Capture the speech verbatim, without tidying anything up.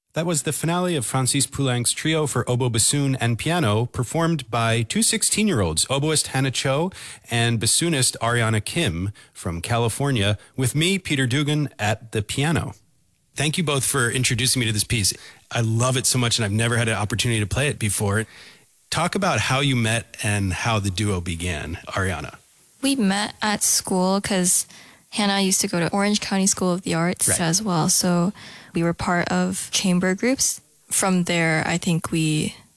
That was the finale of Francis Poulenc's trio for oboe, bassoon, and piano, performed by two sixteen-year-olds, oboist Hannah Cho and bassoonist Ariana Kim from California, with me, Peter Dugan, at the piano. Thank you both for introducing me to this piece. I love it so much, and I've never had an opportunity to play it before. Talk about how you met and how the duo began, Ariana. We met at school because Hannah used to go to Orange County School of the Arts Right. as well. So we were part of chamber groups. From there, I think we